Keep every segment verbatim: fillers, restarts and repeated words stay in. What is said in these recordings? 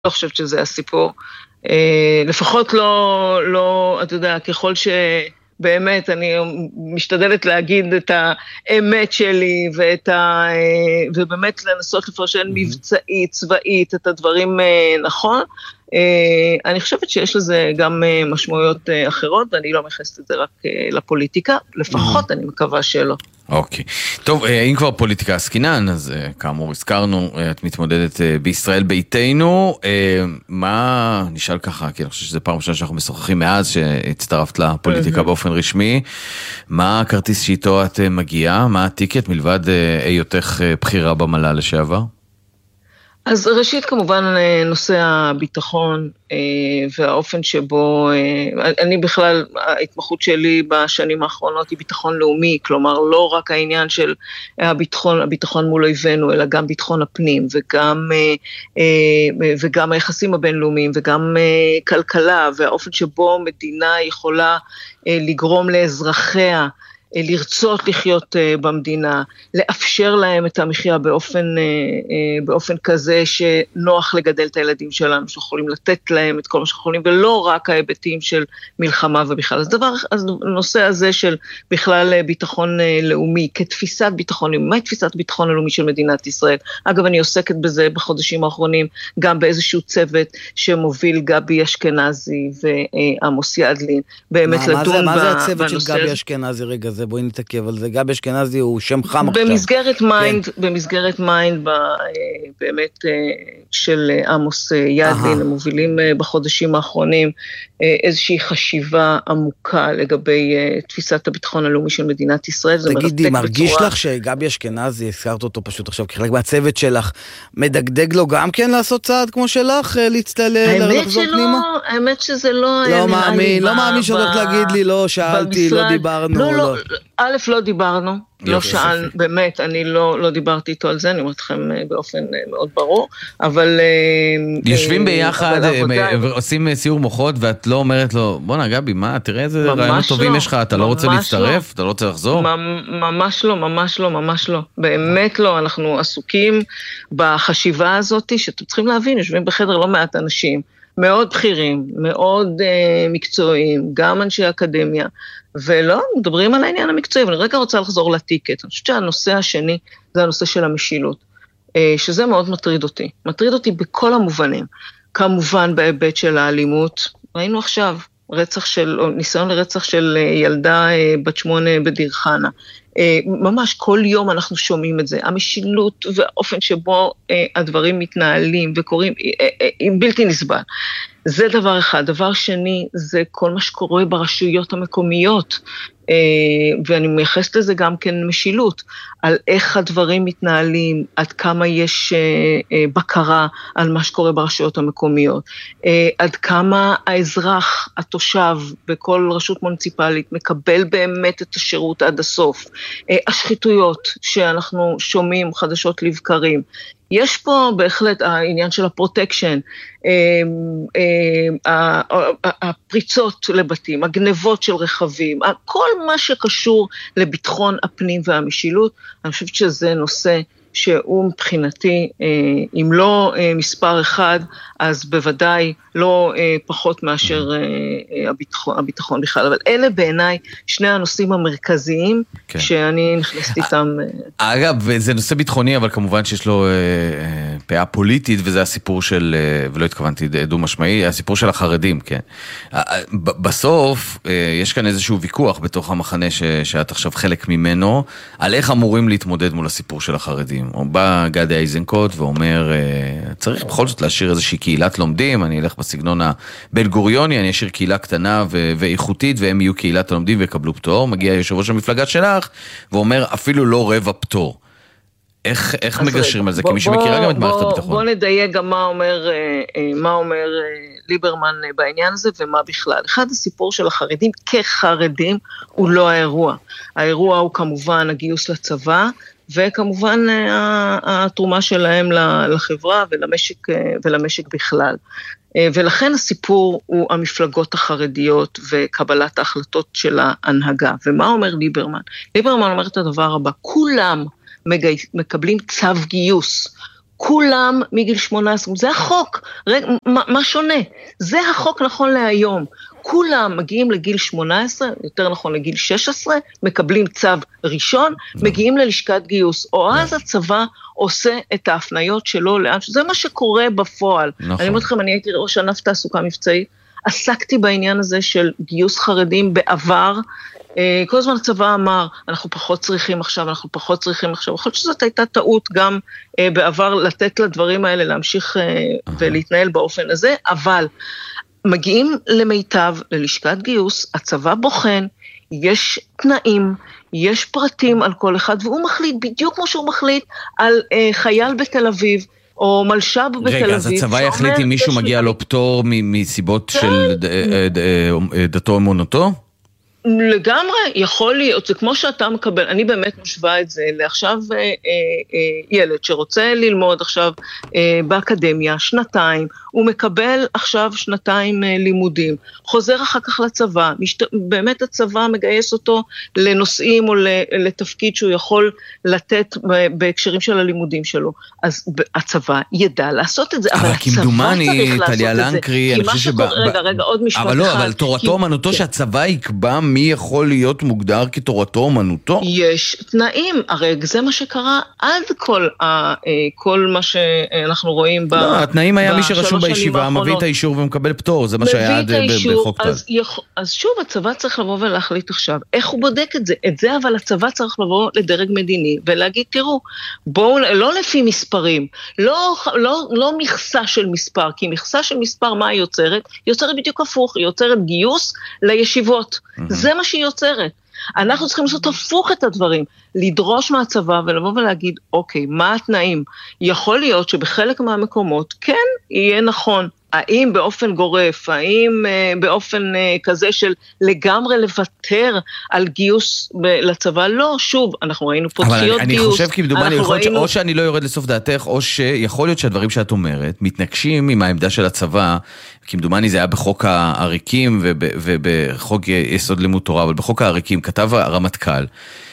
לא חושבת שזה הסיפור. לפחות לא, לא, אתה יודע, ככל שבאמת אני משתדלת להגיד את האמת שלי, ואת ה, ובאמת לנסות לפרשן מבצעית, צבאית, את הדברים נכון, אני חושבת שיש לזה גם משמעויות אחרות, ואני לא מכנסת את זה רק לפוליטיקה, לפחות אני מקווה שלא. אוקיי. טוב, אם כבר פוליטיקה עסקינן, אז כאמור הזכרנו, את מתמודדת בישראל ביתנו, מה, נשאל ככה, כי אני חושב שזה פעם ראשונה שאנחנו משוחחים מאז שהצטרפת לפוליטיקה באופן רשמי, מה הכרטיס שאיתו את מגיעה, מה הטיקט מלבד היותך בחירה במל"ל לשעבר? אז ראשית כמובן נושא הביטחון והאופן שבו, אני בכלל, ההתמחות שלי בשנים האחרונות היא ביטחון לאומי, כלומר לא רק העניין של הביטחון, הביטחון מול אויבינו, אלא גם ביטחון הפנים וגם, וגם היחסים הבינלאומיים וגם כלכלה, והאופן שבו מדינה יכולה לגרום לאזרחיה לרצות לחיות במדינה, לאפשר להם את המחיה באופן, באופן כזה שנוח לגדל את הילדים שלנו, שיכולים לתת להם את כל מה שיכולים, ולא רק ההיבטים של מלחמה ובכלל. אז דבר, אז הנושא הזה של בכלל ביטחון לאומי, כתפיסת ביטחון לאומי, מהי תפיסת ביטחון לאומי של מדינת ישראל? אגב, אני עוסקת בזה בחודשים האחרונים, גם באיזשהו צוות שמוביל גבי אשכנזי ועמוס ידלין, באמת לדון בנושא. מה זה הצוות של גבי אשכנזי? רגע, זה בואי נתעכב על זה. גבי אשכנזי הוא שם חם עכשיו. במסגרת מיינד, במסגרת מיינד באמת של עמוס ידלין, המובילים בחודשים האחרונים איזושהי חשיבה עמוקה לגבי תפיסת הביטחון הלאומי של מדינת ישראל. תגידי, מרגיש לך שגבי אשכנזי, הזכרת אותו פשוט עכשיו כחלק מהצוות שלך, מדגדג לו גם כן לעשות צעד כמו שלך, להצטלל, לחזור פנימה? האמת שזה לא... לא מאמין, לא מאמין שהולך להגיד לי, לא שאלתי, לא דיברנו, לא. א', לא דיברנו, לא שאל, באמת, אני לא, לא דיברתי איתו על זה, אני אומרת לכם באופן מאוד ברור, אבל... יושבים ביחד, עושים סיור מוחות, ואת לא אומרת לו, בוא נגבי, מה, תראה איזה רעיונות טובים יש לך, אתה לא רוצה להצטרף, אתה לא רוצה לחזור? ממש לא, ממש לא, ממש לא, באמת לא, אנחנו עסוקים בחשיבה הזאת, שאתם צריכים להבין, יושבים בחדר לא מעט אנשים, מאוד בכירים, מאוד uh, מקצועיים, גם אנשי אקדמיה, ולא, מדברים על העניין המקצועי, ואני רגע רוצה לחזור לטיקט. אני חושבת שהנושא השני זה הנושא של המשילות, uh, שזה מאוד מטריד אותי. מטריד אותי בכל המובנים. כמובן בהיבט של האלימות, ראינו עכשיו רצח של, או ניסיון לרצח של uh, ילדה uh, בת שמונה בדיר חנה. Uh, ממש כל יום אנחנו שומעים את זה. המשילות והאופן שבו uh, הדברים מתנהלים וקוראים, היא בלתי נסבל. זה דבר אחד. דבר שני, זה כל מה שקורה ברשויות המקומיות, ואני מייחסת לזה גם כן משילות, על איך הדברים מתנהלים, עד כמה יש בקרה על מה שקורה ברשויות המקומיות, עד כמה האזרח, התושב, בכל רשות מוניציפלית, מקבל באמת את השירות עד הסוף, השחיתויות שאנחנו שומעים חדשות לבקרים, יש פה בהחלט העניין של הפרוטקשן, הפריצות לבתים, הגנבות של רכבים, כל מה שקשור לביטחון הפנים והמשילות, אני חושבת שזה נושא שהוא מבחינתי, אם לא מספר אחד, אז בוודאי לא פחות מאשר הביטחון, הביטחון בכלל. אבל אלה בעיניי שני הנושאים המרכזיים כן. שאני נכנסת איתם. אגב, זה נושא ביטחוני, אבל כמובן שיש לו פאה פוליטית, וזה הסיפור של, ולא התכוונתי דו משמעי, הסיפור של החרדים, כן. בסוף, יש כאן איזשהו ויכוח בתוך המחנה ש, שאת עכשיו חלק ממנו, על איך אמורים להתמודד מול הסיפור של החרדים. הוא בא גדי איזנקוט ואומר, צריך בכל זאת להשאיר איזושהי קהילת לומדים, אני אלך בסגנון הבן גוריוני, אני אשאיר קהילה קטנה ו- ואיכותית, והם יהיו קהילת הלומדים ויקבלו פטור. מגיע יושב ראש המפלגה שלך, ואומר אפילו לא רבע פטור. איך, איך מגשרים על זה? כי מי שמכירה גם את מערכת הביטחון. בוא נדייק גם מה אומר, מה אומר ליברמן בעניין הזה, ומה בכלל. אחד, הסיפור של החרדים כחרדים הוא לא האירוע. האירוע הוא כמובן הגיוס לצבא, וכמובן התרומה שלהם לחברה ולמשק, ולמשק בכלל. ולכן הסיפור הוא המפלגות החרדיות וקבלת ההחלטות של ההנהגה. ומה אומר ליברמן? ליברמן אומר את הדבר הבא, כולם מקבלים צו גיוס, כולם מגיל שמונה עשרה, זה החוק, רגע, מה, מה שונה? זה החוק נכון להיום. כולם מגיעים לגיל שמונה עשרה, יותר נכון לגיל שש עשרה, מקבלים צו ראשון, מגיעים ללשכת גיוס, או אז הצבא עושה את ההפניות שלו לאן, שזה מה שקורה בפועל. אני אומרת לכם, אני הייתי ראש ענף תעסוקה מבצעית, עסקתי בעניין הזה של גיוס חרדים בעבר, כל הזמן הצבא אמר, אנחנו פחות צריכים עכשיו, אנחנו פחות צריכים עכשיו, יכול להיות שזאת הייתה טעות גם בעבר לתת לדברים האלה להמשיך ולהתנהל באופן הזה, אבל מגיעים למיטב, ללשכת גיוס, הצבא בוחן, יש תנאים, יש פרטים על כל אחד, והוא מחליט בדיוק כמו שהוא מחליט על חייל בתל אביב, או מלשב בתל אביב. רגע, אז הצבא יחליט אם מישהו מגיע לו פטור מסיבות של דתו אמונתו? לגמרי, יכול להיות, זה כמו שאתה מקבל, אני באמת משווה את זה, לעכשיו אה, אה, אה, ילד שרוצה ללמוד עכשיו אה, באקדמיה, שנתיים, הוא מקבל עכשיו שנתיים אה, לימודים, חוזר אחר כך לצבא, משת... באמת הצבא מגייס אותו לנושאים או לתפקיד שהוא יכול לתת בהקשרים של הלימודים שלו, אז הצבא ידע לעשות את זה, אבל, אבל הצבא צריך לעשות טליה את זה. לנקרי, אני חושב שבא... רגע, רגע, עוד משפט אבל אחד. לא, אבל תורתו כי... אומנותו כן. שהצבא יקבע מי יכול להיות מוגדר כתורתו אומנותו? יש תנאים, הרי זה מה שקרה עד כל, ה, כל מה שאנחנו רואים ב... לא, התנאים היה מי שרשום בישיבה, מביא את האישור ומקבל פטור, זה מה שהיה עד בחוק טל. אז, אז שוב, הצבא צריך לבוא ולהחליט עכשיו, איך הוא בודק את זה? את זה אבל הצבא צריך לבוא לדרג מדיני, ולהגיד, תראו, בואו, לא לפי מספרים, לא, לא, לא מכסה של מספר, כי מכסה של מספר מה היא יוצרת? היא יוצרת בדיוק הפוך, היא יוצרת גיוס לישיבות. זה מה שהיא יוצרת. אנחנו צריכים לעשות הפוך את הדברים, לדרוש מהצבא ולבוא ולהגיד, אוקיי, מה התנאים? יכול להיות שבחלק מהמקומות כן יהיה נכון. האם באופן גורף, האם אה, באופן אה, כזה של לגמרי לוותר על גיוס ב- לצבא? לא, שוב, אנחנו ראינו פה דחיות גיוס. אבל אני חושב כמדומני, יכול להיות ראינו... או שאני לא יורד לסוף דעתך, או שיכול להיות שהדברים שאת אומרת מתנגשים עם העמדה של הצבא, כמדומני זה היה בחוק העריקים וב- ובחוק יסוד לימוד תורה, אבל בחוק העריקים כתב הרמטכ"ל,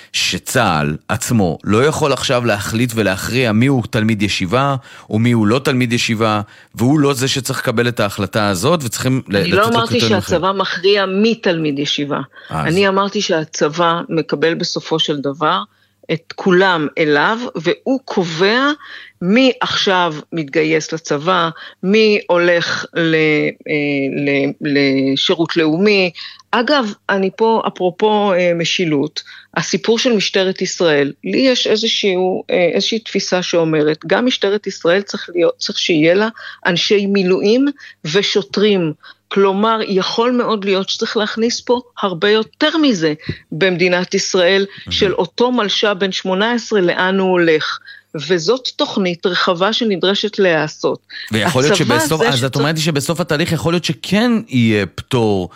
שצה"ל עצמו לא יכול עכשיו להחליט ולהכריע מי הוא תלמיד ישיבה או מי הוא לא תלמיד ישיבה, והוא לא זה שצריך לקבל את ההחלטה הזאת, וצריכים... אני לא אמרתי שהצבא מכריע מי תלמיד ישיבה. אני אמרתי שהצבא מקבל בסופו של דבר את כולם אליו, והוא קובע מי עכשיו מתגייס לצבא, מי הולך ל, ל, לשירות לאומי. אגב, אני פה, אפרופו משילות, הסיפור של משטרת ישראל, לי יש איזשהו, איזושהי תפיסה שאומרת, גם משטרת ישראל צריך להיות, צריך שיהיה לה אנשי מילואים ושוטרים, כלומר, יכול מאוד להיות שצריך להכניס פה הרבה יותר מזה במדינת ישראל, של אותו מלשה בן שמונה עשרה לאן הוא הולך. וזאת תוכנית רחבה שנדרשת להיעשות. ויכול להיות שבסוף, אז את אומרת שבסוף התהליך יכול להיות שכן יהיה פטור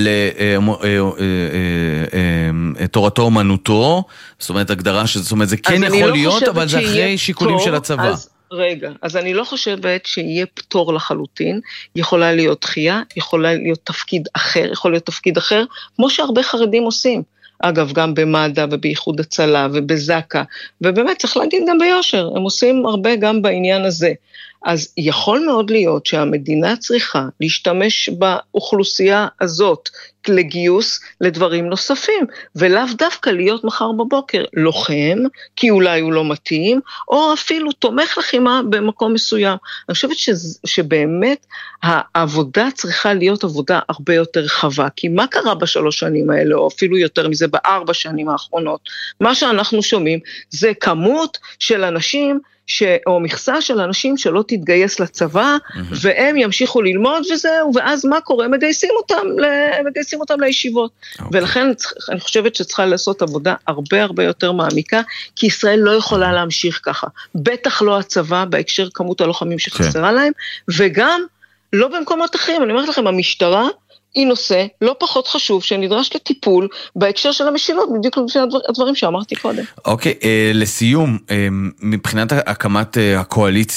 לתורתו אומנותו, זאת אומרת הגדרה, זאת אומרת זה כן יכול להיות, אבל זה אחרי שיקולים של הצבא. רגע, אז אני לא חושבת שיהיה פטור לחלוטין, יכולה להיות דחייה, יכולה להיות תפקיד אחר, יכול להיות תפקיד אחר, כמו שהרבה חרדים עושים. אגב, גם במד"א ובייחוד הצלה ובזקה, ובאמת צריך להגיד גם ביושר, הם עושים הרבה גם בעניין הזה. אז יכול מאוד להיות שהמדינה צריכה להשתמש באוכלוסייה הזאת לגיוס לדברים נוספים, ולאו דווקא להיות מחר בבוקר לוחם, כי אולי הוא לא מתאים, או אפילו תומך לחימה במקום מסוים. אני חושבת ש- שבאמת העבודה צריכה להיות עבודה הרבה יותר רחבה, כי מה קרה בשלוש שנים האלה, או אפילו יותר מזה בארבע שנים האחרונות? מה שאנחנו שומעים זה כמות של אנשים, ש... או מכסה של אנשים שלא תתגייס לצבא, mm-hmm. והם ימשיכו ללמוד וזהו, ואז מה קורה? מגייסים אותם, ל... מגייסים אותם לישיבות. Okay. ולכן אני חושבת שצריכה לעשות עבודה הרבה הרבה יותר מעמיקה, כי ישראל לא יכולה להמשיך ככה. בטח לא הצבא, בהקשר כמות הלוחמים שחסרה okay. להם, וגם לא במקומות אחרים. אני אומרת לכם, המשטרה, היא נושא לא פחות חשוב שנדרש לטיפול בהקשר של המשילות, בדיוק לפי הדברים שאמרתי קודם. אוקיי, לסיום, מבחינת הקמת הקואליציה,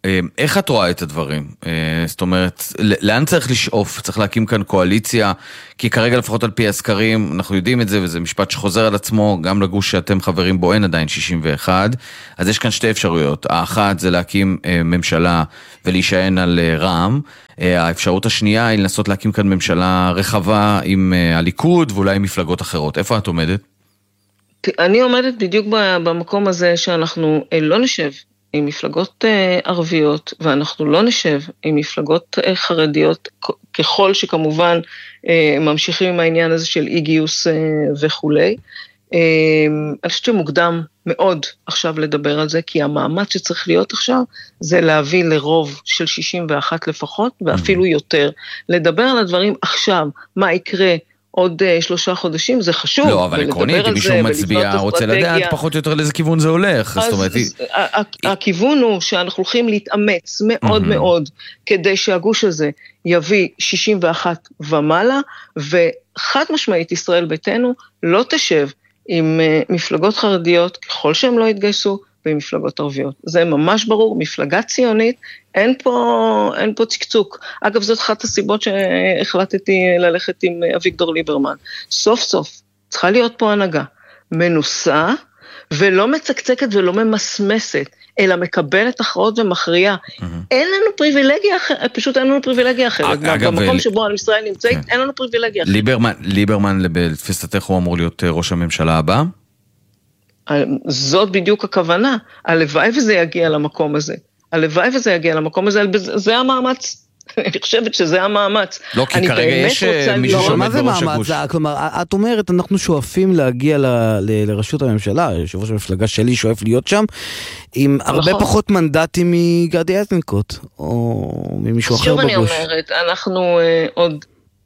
איך את רואה את הדברים? זאת אומרת, לאן צריך לשאוף? צריך להקים כאן קואליציה, כי כרגע לפחות על פי הסקרים, אנחנו יודעים את זה, וזה משפט שחוזר על עצמו, גם לגוש שאתם חברים בו אין עדיין שישים ואחת, אז יש כאן שתי אפשרויות. האחת זה להקים ממשלה ולהישען על רע"מ, האפשרות השנייה היא לנסות להקים כאן ממשלה רחבה עם הליכוד ואולי עם מפלגות אחרות. איפה את עומדת? אני עומדת בדיוק במקום הזה שאנחנו לא נשב עם מפלגות ערביות, ואנחנו לא נשב עם מפלגות חרדיות, ככל שכמובן ממשיכים עם העניין הזה של אי גיוס וכולי. אני חושבת שמוקדם מאוד עכשיו לדבר על זה, כי המאמץ שצריך להיות עכשיו, זה להביא לרוב של שישים ואחת לפחות, ואפילו יותר. לדבר על הדברים עכשיו, מה יקרה, עוד שלושה חודשים, זה חשוב. לא, אבל עקרונית, אם מישהו מצביע, רוצה לדעת פחות או יותר לאיזה כיוון זה הולך. הכיוון הוא שאנחנו הולכים להתאמץ מאוד מאוד, כדי שהגוש הזה יביא שישים ואחת ומעלה, וחד משמעית ישראל ביתנו לא תשב עם מפלגות חרדיות, ככל שהם לא יתגייסו, ועם מפלגות ערביות. זה ממש ברור, מפלגה ציונית, אין פה, אין פה צקצוק. אגב, זאת אחת הסיבות שהחלטתי ללכת עם אביגדור ליברמן. סוף סוף, צריכה להיות פה הנהגה מנוסה, ולא מצקצקת ולא ממסמסת, אלא מקבלת הכרעות ומכריעה. אין לנו פריבילגיה אחרת, פשוט אין לנו פריבילגיה אחרת. במקום שבו על ישראל נמצאת, אין לנו פריבילגיה אחרת. ליברמן, לתפיסתך, הוא אמור להיות ראש הממשלה הבא? זאת בדיוק הכוונה. הלוואי וזה יגיע למקום הזה. הלוואי וזה יגיע למקום הזה, זה המאמץ. אני חושבת שזה המאמץ. לא, כי כרגע יש מישהו שעומד בראש הגוש. כלומר, את אומרת, אנחנו שואפים להגיע לראשות הממשלה, יושב ראש המפלגה שלי שואף להיות שם, עם הרבה פחות מנדטים מגדי איזנקוט, או ממישהו אחר בגוש. שוב אני אומרת, אנחנו עוד...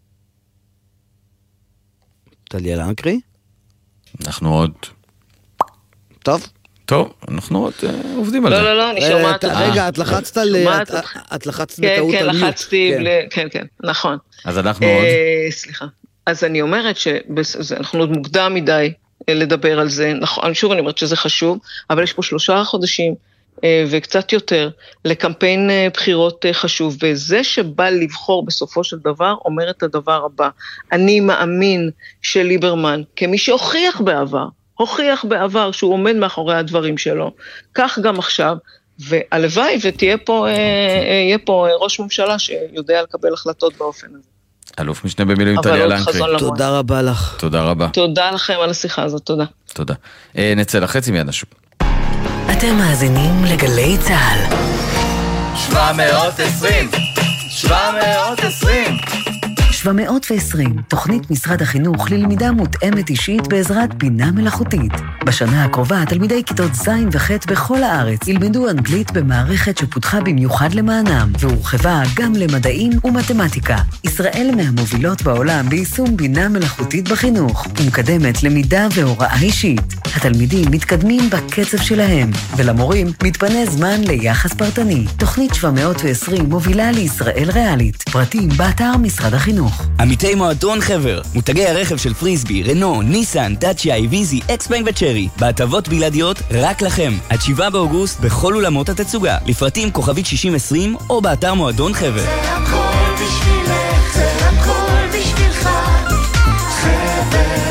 טליה לנקרי? אנחנו עוד... טוב. טוב, אנחנו עוד עובדים על זה. לא, לא, לא, אני שומעת אותך. רגע, את לחצת את לחצת בטעות על מיוט. כן, לחצתי, כן, כן, נכון. אז אנחנו עוד. סליחה. אז אני אומרת שאנחנו עוד מוקדם מדי לדבר על זה. נכון, שוב אני אומרת שזה חשוב, אבל יש פה שלושה חודשים וקצת יותר לקמפיין בחירות חשוב, וזה שבא לבחור בסופו של דבר אומר את הדבר הבא. אני מאמין שליברמן, כמי שהוכיח בעבר, הוכיח בעבר שהוא עומד מאחורי הדברים שלו, כך גם עכשיו, והלוואי ותהיה פה, יהיה פה ראש ממשלה שיודע לקבל החלטות באופן הזה. אלוף משנה במילואים טליה לנקרי. תודה רבה לך. תודה רבה. תודה לכם על השיחה הזאת, תודה. תודה. נצא לחצי מיד נשוב. אתם מאזינים לגלי צהל. שבע מאות ועשרים שבע מאות ועשרים שבע מאות ועשרים, תוכנית משרד החינוך ללמידה מותאמת אישית בעזרת בינה מלאכותית. בשנה הקרובה, תלמידי כיתות ז' וח' בכל הארץ ילמדו אנגלית במערכת שפותחה במיוחד למענם, והורחבה גם למדעים ומתמטיקה. ישראל מהמובילות בעולם ביישום בינה מלאכותית בחינוך, ומקדמת למידה והוראה אישית. התלמידים מתקדמים בקצב שלהם, ולמורים מתפנה זמן ליחס פרטני. תוכנית שבע מאות ועשרים מובילה לישראל ריאלית. פרטים באתר משרד החינוך. עמיתי מועדון חבר, מותגי הרכב של פריסבי, רנו, ניסן, דאצ'יה, איביזי, אקספנג וצ'רי, בהטבות בלעדיות רק לכם, עד שבעה באוגוסט בכל אולמות התצוגה, לפרטים כוכבית שישים עשרים או באתר מועדון חבר. זה הכל בשבילך, זה הכל בשבילך, חבר.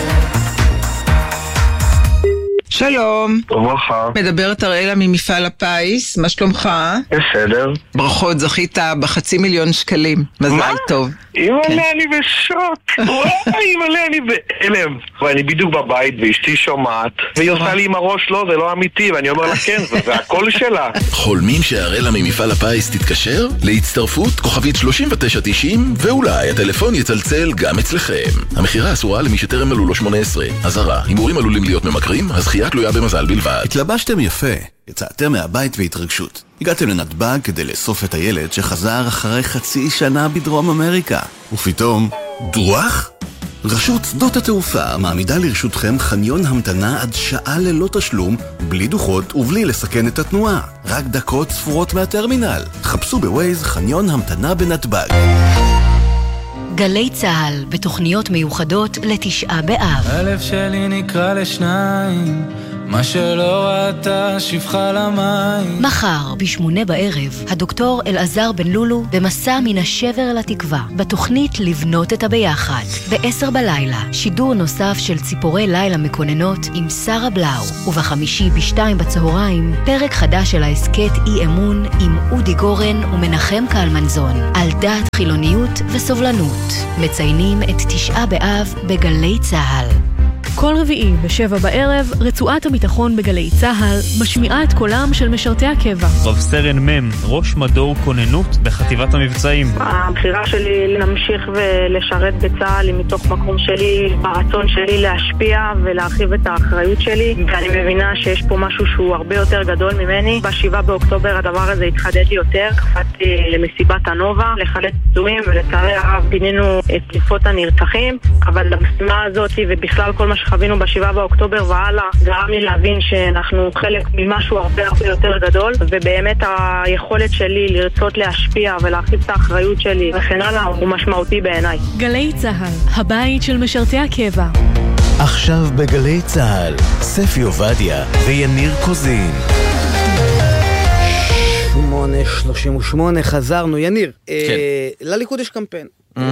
שלום. וברכה. מדברת אראלה ממפעל הפיס, מה שלומך? בסדר. ברכות, זכית בחצי מיליון שקלים. מזל טוב. אימא'לה, אני בשוק. וואי, אימא'לה, אני בהלם. ואני בדיוק בבית ואשתי שומעת, והיא עושה לי עם הראש, לא, זה לא אמיתי, ואני אומר לה כן, זה הכל שלה. חולמים שאראלה ממפעל הפיס תתקשר? להצטרפות כוכבית שלושים ותשע תשעים, ואולי הטלפון יצלצל גם אצלכם. המחירה אסורה למי שטרם מלאו לו שמונה עשרה. אזהרה, הימורים עלולים להיות ממכרים, הזכייה תלויה במזל בלבד. התלבשתם יפה, יצאתם מהבית בהתרגשות. הגעתם לנתב"ג כדי לאסוף את הילד שחזר אחרי חצי שנה בדרום אמריקה. ופתאום, דרוח? רשות שדות התעופה מעמידה לרשותכם חניון המתנה עד שעה ללא תשלום, בלי דוחות ובלי לסכן את התנועה. רק דקות ספורות מהטרמינל. חפשו בווייז חניון המתנה בנתב"ג. גלי צהל בתוכניות מיוחדות לתשעה באב. הלב שלי נקרא לשניים, מה שלא ראתה שפחה למים. מחר בשמונה בערב הדוקטור אלעזר בן לולו במסע מן השבר לתקווה בתוכנית לבנות את הביחד. בעשר בלילה שידור נוסף של ציפורי לילה מקוננות עם שרה בלאו, ובחמישי בשתיים בצהריים פרק חדש של העסקת אי אמון עם אודי גורן ומנחם קלמנזון על דת, חילוניות וסובלנות. מציינים את תשעה באב בגלי צהל. כל רביעי בשבע בערב, רצועת הביטחון בגלי צהל משמיעה את קולם של משרתי הקבע. רב סרן מם, ראש מדור כוננות בחטיבת המבצעים. הבחירה שלי להמשיך ולשרת בצהל היא מתוך מקום שלי, ברצון שלי להשפיע ולהרחיב את האחריות שלי, ואני מבינה שיש פה משהו שהוא הרבה יותר גדול ממני. בשבעה באוקטובר הדבר הזה התחדד לי יותר, קפצתי למסיבת הנובה, לחלץ פצועים, ולצערי הרב פינינו את דליפות הנרצחים, אבל למשימה הזאת ובכלל כל מה שחווינו בשבעה באוקטובר והלאה גרם לי להבין שאנחנו חלק ממשהו הרבה הרבה יותר גדול, ובאמת היכולת שלי לרצות להשפיע ולהרחיב את האחריות שלי וכן הלאה הוא משמעותי בעיניי. גלי צהל, הבית של משרתי הקבע. עכשיו בגלי צהל, ספי עובדיה ויניר קוזין. שמונה שלושים ושמונה, חזרנו. יניר, לליכוד יש קמפיין.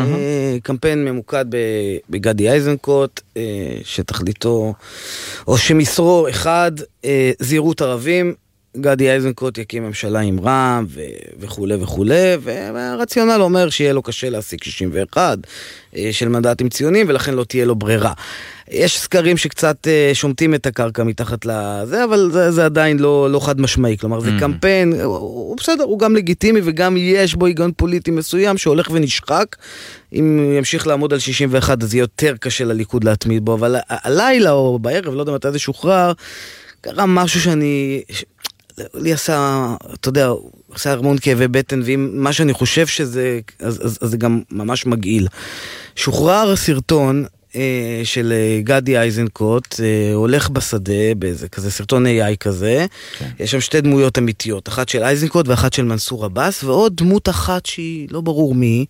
קמפיין ממוקד בגדי איזנקוט, שתכליתו, או שמסרו אחד, זהירות ערבים. גדי איזנקוט יקים ממשלה עם רע"מ וכו' וכו', והרציונל אומר שיהיה לו קשה להשיג שישים ואחת של מנדטים ציונים, ולכן לא תהיה לו ברירה. יש סקרים שקצת שומטים את הקרקע מתחת לזה, אבל זה, זה עדיין לא, לא חד משמעי. כלומר, זה קמפיין, הוא, הוא בסדר, הוא גם לגיטימי, וגם יש בו היגיון פוליטי מסוים שהולך ונשחק. אם ימשיך לעמוד על שישים ואחת, אז יהיה יותר קשה לליכוד להתמיד בו, אבל הלילה או בערב, לא יודע מתי זה שוחרר, קרה משהו שאני... לי עשה, אתה יודע, עשה הרמון כאבי בטן, ומה שאני חושב שזה, אז, אז, אז זה גם ממש מגעיל. שוחרר סרטון אה, של גדי איזנקוט, אה, הולך בשדה, באיזה כזה סרטון איי איי כזה, כן. יש שם שתי דמויות אמיתיות, אחת של איזנקוט ואחת של מנסור עבאס, ועוד דמות אחת שהיא לא ברור מי,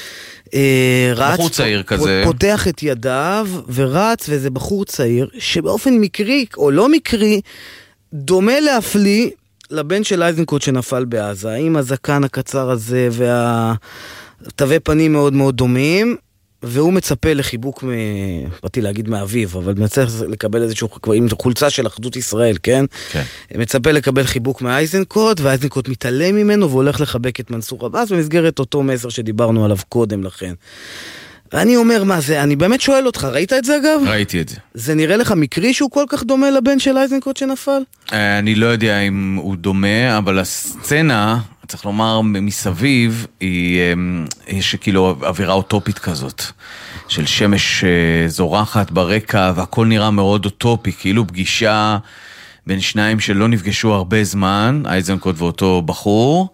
אה, רץ, בחור צעיר פ, כזה. פותח את ידיו ורץ, וזה בחור צעיר, שבאופן מקרי, או לא מקרי, דומה להפליא, לבן של איזנקוט שנפל בעזה, עם הזקן הקצר הזה והטווי פנים מאוד מאוד דומים, והוא מצפה לחיבוק, באתי להגיד מאביו, אבל מצפה לקבל איזשהו, עם חולצה של אחדות ישראל, כן? כן. מצפה לקבל חיבוק מאיזנקוט, ואיזנקוט מתעלם ממנו והולך לחבק את מנסור עבאס, במסגרת אותו מסר שדיברנו עליו קודם לכן. ואני אומר, מה זה? אני באמת שואל אותך, ראית את זה אגב? ראיתי את זה. זה נראה לך מקרי שהוא כל כך דומה לבן של איזנקוט שנפל? אני לא יודע אם הוא דומה, אבל הסצנה, צריך לומר, מסביב, היא, יש כאילו אווירה אוטופית כזאת, של שמש זורחת ברקע, והכל נראה מאוד אוטופי, כאילו פגישה בין שניים שלא נפגשו הרבה זמן, איזנקוט ואותו בחור,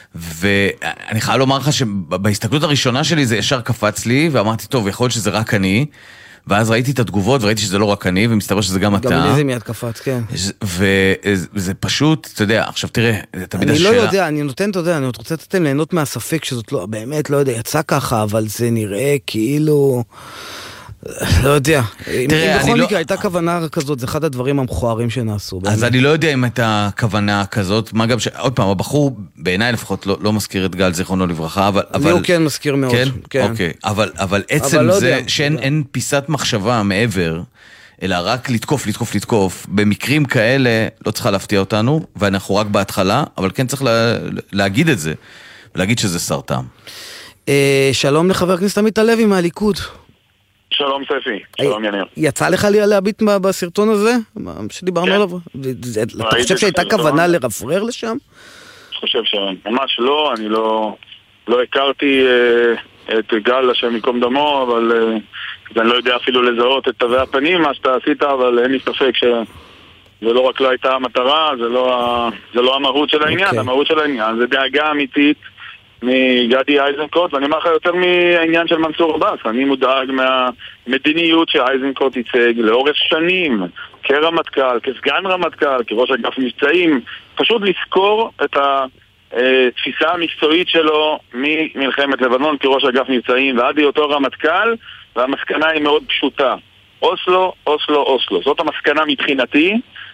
ואני חייב לומר לך שבהסתכלות הראשונה שלי זה ישר קפץ לי, ואמרתי, טוב, יכול להיות שזה רק אני, ואז ראיתי את התגובות וראיתי שזה לא רק אני, ומסתבר שזה גם אתה. גם לי זה מיד קפץ, כן. וזה פשוט, אתה יודע, עכשיו תראה, זה תמיד השאלה. אני לא יודע, אני נותן, אתה יודע, אני רוצה לתתם ליהנות מהספק שזאת לא, באמת לא יודע, יצא ככה, אבל זה נראה כאילו... לא יודע, בכל מקרה הייתה כוונה כזאת, זה אחד הדברים המכוערים שנעשו. אז אני לא יודע אם הייתה כוונה כזאת, מה גם ש... עוד פעם, הבחור בעיניי לפחות לא מזכיר את גל זיכרונו לברכה, אבל... לי הוא כן מזכיר מאוד. כן? אוקיי, אבל עצם זה שאין פיסת מחשבה מעבר, אלא רק לתקוף, לתקוף, לתקוף, במקרים כאלה לא צריכה להפתיע אותנו, ואנחנו רק בהתחלה, אבל כן צריך להגיד את זה, ולהגיד שזה סרטן. שלום לחבר הכנסת עמית הלוי מהליכוד. שלום ספי, שלום יניר. יצא לך לי להביט בסרטון הזה? שדיברנו עליו? אתה חושב שהייתה כוונה לרפרר לשם? אני חושב שממש לא, אני לא הכרתי את גל השם מקום דמו, אבל אני לא יודע אפילו לזהות את תווי הפנים, מה שאתה עשית, אבל אין לי ספק שזה לא רק לא הייתה המטרה, זה לא המהות של העניין, המהות של העניין זה דאגה אמיתית מגדי איזנקוט, ואני אומר לך יותר מהעניין של מנסור עבאס. אני מודאג מהמדיניות שאיזנקוט ייצג לאורך שנים כרמטכ"ל, כסגן רמטכ"ל, כראש אגף מבצעים, פשוט לזכור את התפיסה המקצועית שלו ממלחמת לבנון כראש אגף מבצעים ועד היותו רמטכ"ל, והמסקנה היא מאוד פשוטה: אוסלו, אוסלו, אוסלו. זאת המסקנה מבחינתי,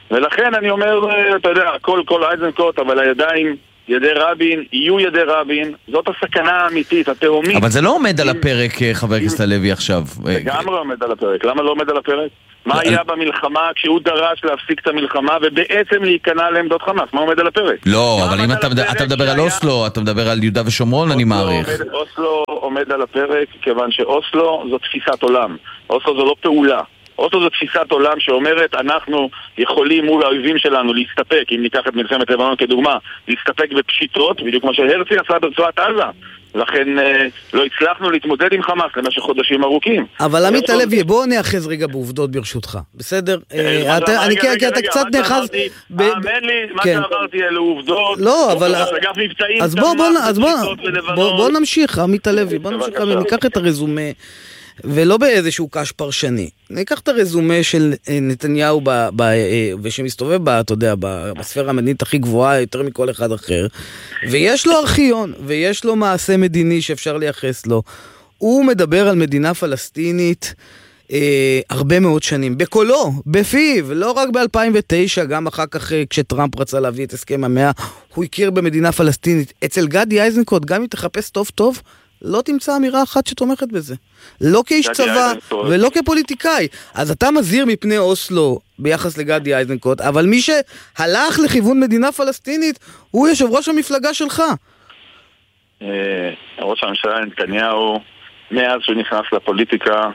ולכן אני אומר, אתה יודע, הכל כל איזנקוט, אבל הידיים, ידי רבין, יהיו ידי רבין, זאת הסכנה האמיתית, התהומית. אבל זה לא עומד על הפרק, חבר הכנסת הלוי עכשיו. לגמרי עומד על הפרק. למה לא עומד על הפרק? מה היה במלחמה כשהוא דרש להפסיק את המלחמה ובעצם להיכנע לעמדות חמאס? מה עומד על הפרק? לא, אבל אם אתה מדבר על אוסלו, אתה מדבר על יהודה ושומרון, אני מעריך. אוסלו עומד על הפרק כיוון שאוסלו זו תפיסת עולם. אוסלו זו לא פעולה. אוסלו זו תפיסת עולם שאומרת אנחנו יכולים מול האויבים שלנו להסתפק, אם ניקח את מלחמת לבנון כדוגמה, להסתפק בפשיטות, בדיוק כמו שהרצי עשה ברצועת עזה. לכן אה, לא הצלחנו להתמודד עם חמאס למשך חודשים ארוכים. אבל עמית הלוי, בואו נאחז רגע בעובדות ברשותך, בסדר? אני כי אתה קצת נאחז... האמן לי, מה שאמרתי אלו עובדות. לא, אבל... אז בואו נמשיך, עמית הלוי, בואו נמשיך, ניקח את הרזומה, ולא באיזשהו קש פרשני. ניקח את הרזומה של נתניהו ב, ב, ושמסתובב בה, אתה יודע, בספירה המדינית הכי גבוהה יותר מכל אחד אחר, ויש לו ארכיון, ויש לו מעשה מדיני שאפשר לייחס לו. הוא מדבר על מדינה פלסטינית אה, הרבה מאוד שנים, בקולו, בפיו, לא רק ב-אלפיים ותשע, גם אחר כך כשטראמפ רצה להביא את הסכם המאה, הוא הכיר במדינה פלסטינית. אצל גדי איזנקוט, גם אם תחפש טוב טוב, לא תמצא אמירה אחת שתומכת בזה. לא כאיש צבא ולא כפוליטיקאי. אז אתה מזהיר מפני אוסלו ביחס לגדי איזנקוט, אבל מי שהלך לכיוון מדינה פלסטינית הוא יושב ראש המפלגה שלך. ראש הממשלה נתניהו, מאז שהוא נכנס לפוליטיקה,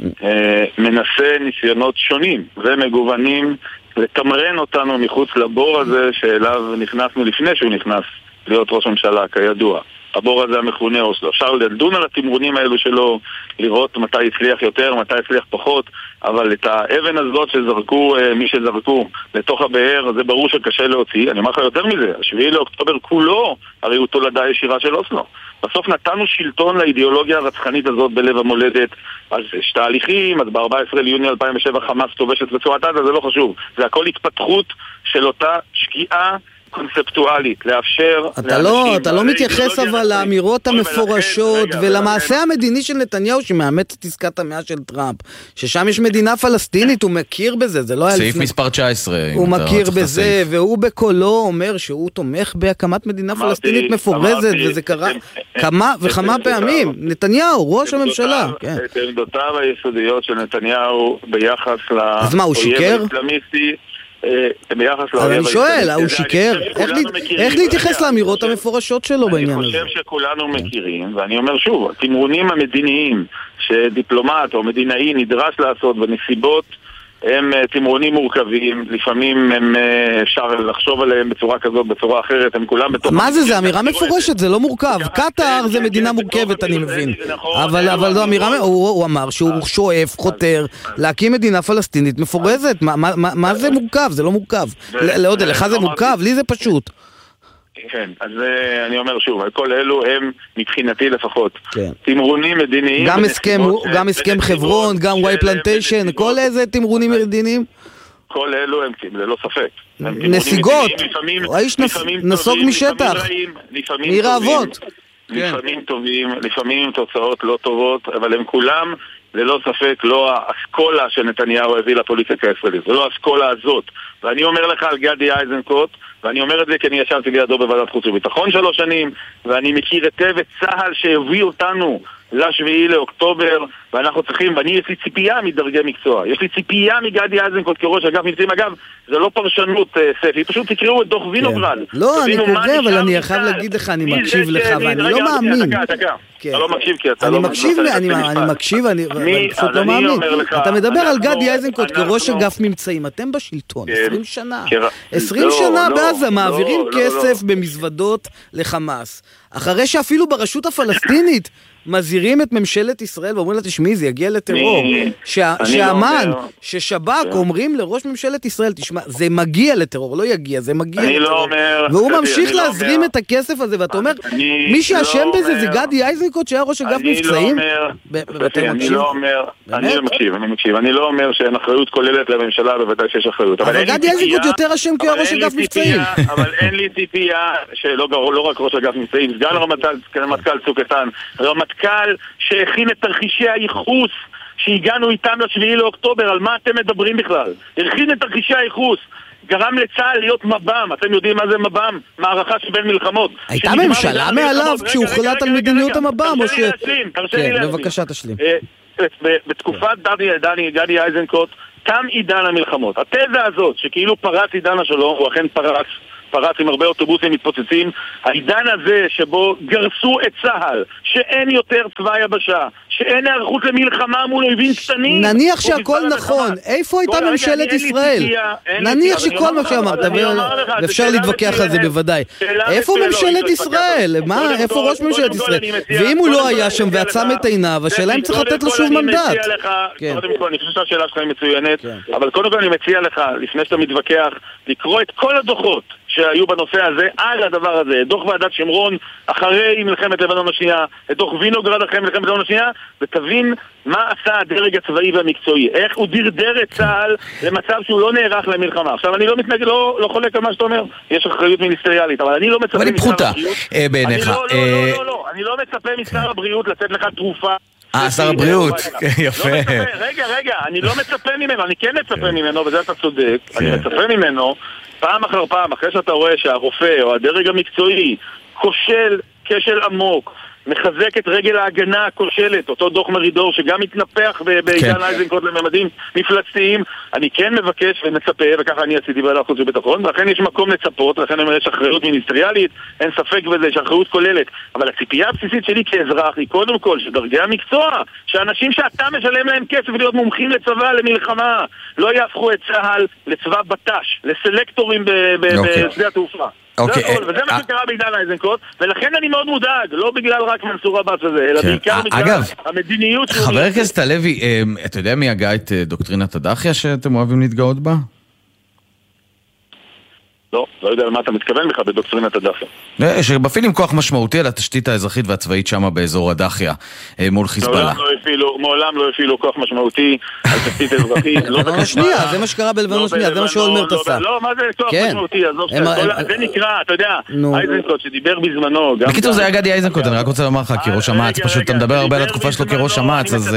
מנסה ניסיונות שונים ומגוונים לתמרן אותנו מחוץ לבור הזה שאליו נכנסנו לפני שהוא נכנס להיות ראש ממשלה, כידוע. הבור הזה המכונה אוסלו. אפשר לדון על התמרונים האלו שלו, לראות מתי הצליח יותר, מתי הצליח פחות, אבל את האבן הזאת שזרקו, מי שזרקו לתוך הבאר, זה ברור שקשה להוציא. אני אומר לך יותר מזה, השביעי לאוקטובר כולו, הרי הוא תולדה ישירה של אוסלו. בסוף נתנו שלטון לאידיאולוגיה הרצחנית הזאת בלב המולדת, אז יש תהליכים, אז ב-ארבעה עשר ליוני אלפיים ושבע חמאס כובשת רצועת עזה, זה לא חשוב. זה הכל התפתחות של אותה שקיעה קונספטואלית, לאפשר... אתה לא, אתה לא מתייחס אבל לאמירות המפורשות ולמעשה המדיני של נתניהו שמאמץ את עסקת המאה של טראמפ, ששם יש מדינה פלסטינית, הוא מכיר בזה, זה לא היה לפני... סעיף מספר תשע עשרה. הוא מכיר בזה, והוא בקולו אומר שהוא תומך בהקמת מדינה פלסטינית מפורזת, וזה קרה כמה וכמה פעמים. נתניהו, ראש הממשלה. את עמדותיו היסודיות של נתניהו ביחס לאויב האסלאמיסטי, אבל אני שואל, הוא שיקר? איך להתייחס לאמירות המפורשות שלו בעניין הזה? אני חושב שכולנו מכירים, ואני אומר שוב, התמרונים המדיניים שדיפלומט או מדינאי נדרש לעשות בנסיבות הם תמרונים מורכבים, לפעמים הם אפשר לחשוב עליהם בצורה כזאת, בצורה אחרת, הם כולם בתוך... מה זה? זה אמירה מפורשת, זה לא מורכב. קטר זה מדינה מורכבת, אני מבין. אבל זו אמירה, הוא אמר שהוא שואף, חותר, להקים מדינה פלסטינית מפורזת. מה זה מורכב? זה לא מורכב. לא יודע, לך זה מורכב, לי זה פשוט. כן, אז אני אומר שוב, כל אלו הם מבחינתי לפחות תמרונים מדיניים. גם הסכם חברון, גם וואי פלנטיישן, כל איזה תמרונים מדיניים? כל אלו הם, ללא ספק. נסיגות, האיש נסוג משטח, מרעבות. לפעמים טובים, לפעמים תוצאות לא טובות, אבל הם כולם ללא ספק לא האסכולה שנתניהו הביא לפוליטיקה הישראלית, זה לא האסכולה הזאת. ואני אומר לך על גדי איזנקוט, ואני אומר את זה כי אני ישבתי לידו בוועדת חוץ וביטחון שלוש שנים, ואני מכיר היטב את צה"ל שהביא אותנו לשביעי לאוקטובר, ואנחנו צריכים, ואני יש לי ציפייה מדרגי מקצוע, יש לי ציפייה מגדי איזנקוט כראש אגף מבצעים. אגב, זה לא פרשנות ספי, פשוט תקראו את דוח וינוגרד. לא, אני קורא, אבל אני חייב להגיד לך, אני מקשיב לך, ואני לא מאמין. אתה לא מקשיב כי אתה לא... אני מקשיב, אני מקשיב, אני פשוט לא מאמין. אתה מדבר על גדי איזנקוט כראש אגף מבצעים, אתם בשלטון, עשרים שנה. עשרים שנה בעזה מעבירים כסף במזוודות לחמאס. אחרי שאפילו ברשות הפלסטינית מזהירים את ממשלת ישראל ואומרים לה, תשמעי, זה יגיע לטרור. שהאמן, ששב"כ אומרים לראש ממשלת ישראל, תשמע, זה מגיע לטרור, לא יגיע, זה מגיע לטרור. והוא ממשיך להזרים את הכסף הזה, ואתה אומר, מי שאשם בזה זה גדי איזנקוט שהיה ראש אגף מבצעים? אני לא אומר, אני מקשיב, אני מקשיב, אני לא אומר שאין אחריות כוללת לממשלה, בוודאי שיש אחריות. אבל גדי איזנקוט יותר אשם כי היה ראש אגף מבצעים. אבל אין לי ציפייה, שלא רק ראש אגף מבצעים, סגן רמטכ"ל צוק איתן, רמטכ"ל שהכין את תרחישי הייחוס שהגענו איתם לשביעי לאוקטובר, על מה אתם מדברים בכלל? הכין את תרחישי הייחוס, גרם לצה"ל להיות מב"ם. אתם יודעים מה זה מב"ם? מערכה שבין מלחמות. הייתה ממשלה מעליו כשהוחלט על מדיניות המב"ם, או ש... כן, בבקשה תשלים. בתקופת גדי איזנקוט תם עידן המלחמות. התזה הזאת שכאילו פרץ עידן השלום, הוא אכן פרץ, פרץ עם הרבה אוטובוסים מתפוצצים. העידן הזה שבו גרסו את צה"ל, שאין יותר צבא יבשה, שאין הערכות למלחמה מול אויבים קטנים. נניח שהכל נכון, איפה הייתה ממשלת ישראל? נניח שכל מה שאמרת, ואפשר להתווכח על זה בוודאי. איפה ממשלת ישראל? מה, איפה ראש ממשלת ישראל? ואם הוא לא היה שם ועצם את עיניו, השאלה אם צריך לתת לו שוב מנדט. קודם כל, אני חושב שהשאלה שלך היא מצוינת, אבל קודם כל אני מציע לך, לפני שאתה מתווכח, לקרוא את כל הדוחות שהיו בנושא הזה, על הדבר הזה, את דוח ועדת שמרון אחרי מלחמת לבנון השנייה, את דוח וינוגרד אחרי מלחמת לבנון השנייה, ותבין מה עשה הדרג הצבאי והמקצועי, איך הוא דרדר את צה"ל למצב שהוא לא נערך למלחמה. עכשיו אני לא מתנגד, לא, לא חולק על מה שאתה אומר, יש אחריות מיניסטריאלית, אבל אני לא מצפה אבל היא פחותה, אה, בעיניך. לא, לא, לא, לא, לא, אני לא מצפה משר הבריאות לתת לך תרופה. אה, שר הבריאות, יפה. רגע, רגע, אני לא מצפה ממנו, אני כן מצפה ממנו, וזה אתה צודק, אני מצפה ממנו, פעם אחר פעם, אחרי שאתה רואה שהרופא או הדרג המקצועי כושל, כשל עמוק, מחזק את רגל ההגנה הכושלת, אותו דוח מרידור שגם מתנפח בעידן איזנקוט לממדים מפלצתיים, אני כן מבקש ומצפה, וככה אני עשיתי בוועדת חוץ וביטחון, ולכן יש מקום לצפות, ולכן אני אומר יש אחריות מיניסטריאלית, אין ספק בזה, יש אחריות כוללת, אבל הציפייה הבסיסית שלי כאזרח היא קודם כל שדרגי המקצוע, שאנשים שאתה משלם להם כסף להיות מומחים לצבא, למלחמה, לא יהפכו את צה"ל לצבא בט"ש, לסלקטורים בשדה התעופה. אוקיי, וזה מה שקרה בעידן איזנקוט, ולכן אני מאוד מודאג, לא בגלל רק מנסור עבאס הזה, אלא בעיקר בגלל המדיניות. חבר הכנסת הלוי, אתה יודע מי הגה את דוקטרינת הדחיה שאתם אוהבים להתגאות בה? לא, לא יודע על מה אתה מתכוון לך בדוקטרינת הדחיה. שבפעילים כוח משמעותי על התשתית האזרחית והצבאית שמה באזור הדחיה מול חיזבאללה. מעולם לא הפעילו כוח משמעותי על תשתית אזרחית. לבנון שנייה, זה מה שקרה בלבנון שנייה, זה מה שאולמרט עשה. לא, מה זה כוח משמעותי? זה נקרא, אתה יודע, איזנקוט שדיבר בזמנו. בקיצור זה היה גדי איזנקוט, אני רק רוצה לומר לך, כראש המעץ, פשוט אתה מדבר הרבה על התקופה שלו כראש המעץ, אז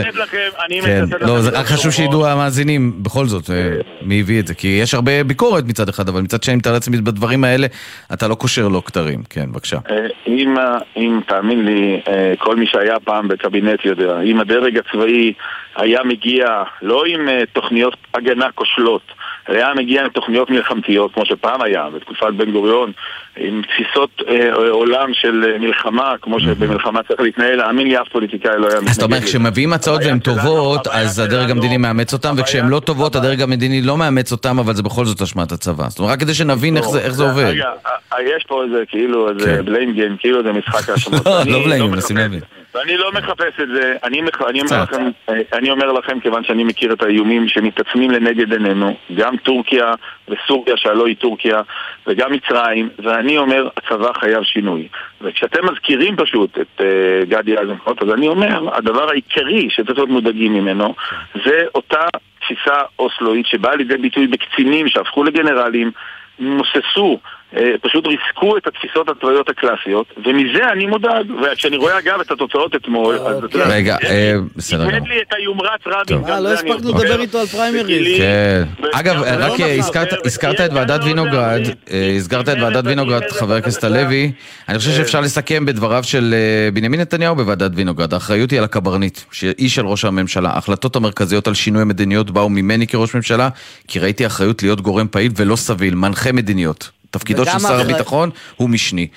לא, זה רק חשוב שידעו המאזינים בכל זאת מי הביא את זה, כי יש הרבה ביקורת מצד אחד, אבל מצד שני מתרץ בדברים האלה, אתה לא קושר לו כתרים. כן, בבקשה. אם, אם תאמין לי, כל מי שהיה פעם בקבינט יודע, אם הדרג הצבאי היה מגיע לא עם תוכניות הגנה כושלות, היה מגיע עם תוכניות מלחמתיות, כמו שפעם היה, בתקופת בן גוריון, עם תפיסות אה, עולם של מלחמה, כמו שבמלחמה צריך להתנהל, האמין לי אף פוליטיקאי לא היה מתנגד. אז אתה אומר, כשמביאים הצעות והן טובות, אז הדרג המדיני מאמץ אותם, וכשהן לא טובות, הדרג המדיני לא מאמץ אותם, אבל זה בכל זאת אשמת הצבא. זאת אומרת, רק כדי שנבין איך זה עובד. רגע, יש פה איזה, כאילו, איזה בליים גיים, כאילו זה משחק האשמות. לא בליים, נשים להבין. ואני לא מחפש את זה, אני, אני, אומר לכם, אני אומר לכם, כיוון שאני מכיר את האיומים שמתעצמים לנגד עינינו, גם טורקיה וסוריה שהלא היא טורקיה, וגם מצרים, ואני אומר, הצבא חייב שינוי. וכשאתם מזכירים פשוט את uh, גדי איזנקוט, אז אני אומר, הדבר העיקרי שצריך להיות מודאגים ממנו, זה אותה תפיסה אוסלואית שבאה לידי ביטוי בקצינים שהפכו לגנרלים, מוססו, פשוט ריסקו את התפיסות הצבאיות הקלאסיות, ומזה אני מודאג, וכשאני רואה אגב את התוצאות אתמול, רגע, בסדר. נתן לי את היומרץ רבין. לא הספקנו לדבר איתו על פריימריז. אגב, רק הזכרת את ועדת וינוגרד, הזכרת את ועדת וינוגרד, חבר הכנסת הלוי, אני חושב שאפשר לסכם בדבריו של בנימין נתניהו בוועדת וינוגרד, האחריות היא על הקברניט, שהיא של ראש הממשלה, ההחלטות המרכזיות על שינוי מדיניות באו ממני כראש ממשלה, כי ראיתי אחריות להיות גורם פעיל ולא סביל, מנחה מדיניות. תפקידו של שר הביטחון הוא משני.